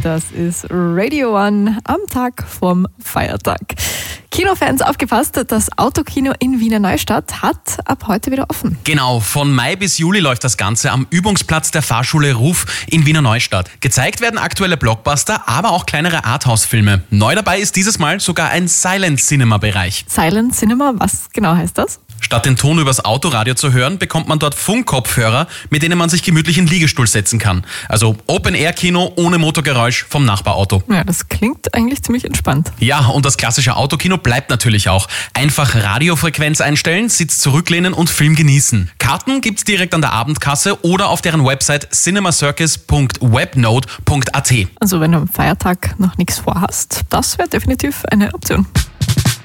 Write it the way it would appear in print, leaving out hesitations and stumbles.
Das ist Radio One am Tag vom Feiertag. Kinofans, aufgepasst, das Autokino in Wiener Neustadt hat ab heute wieder offen. Genau, von Mai bis Juli läuft das Ganze am Übungsplatz der Fahrschule Ruf in Wiener Neustadt. Gezeigt werden aktuelle Blockbuster, aber auch kleinere Arthouse-Filme. Neu dabei ist dieses Mal sogar ein Silent-Cinema-Bereich. Silent Cinema, was genau heißt das? Statt den Ton übers Autoradio zu hören, bekommt man dort Funkkopfhörer, mit denen man sich gemütlich in den Liegestuhl setzen kann. Also Open-Air-Kino ohne Motorgeräusch vom Nachbarauto. Ja, das klingt eigentlich ziemlich entspannt. Ja, und das klassische Autokino bleibt natürlich auch. Einfach Radiofrequenz einstellen, Sitz zurücklehnen und Film genießen. Karten gibt's direkt an der Abendkasse oder auf deren Website cinemacircus.webnode.at. Also wenn du am Feiertag noch nichts vorhast, das wäre definitiv eine Option.